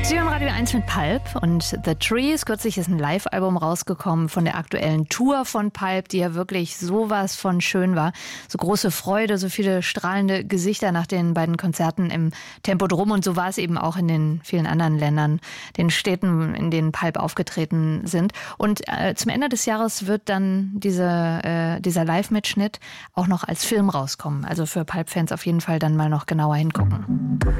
Sie hören Radio 1 mit Pulp und The Trees. Kürzlich ist ein Live-Album rausgekommen von der aktuellen Tour von Pulp, die ja wirklich sowas von schön war. So große Freude, so viele strahlende Gesichter nach den beiden Konzerten im Tempodrom. Und so war es eben auch in den vielen anderen Ländern, den Städten, in denen Pulp aufgetreten sind. Und zum Ende des Jahres wird dann dieser Live-Mitschnitt auch noch als Film rauskommen. Also für Pulp-Fans auf jeden Fall dann mal noch genauer hingucken.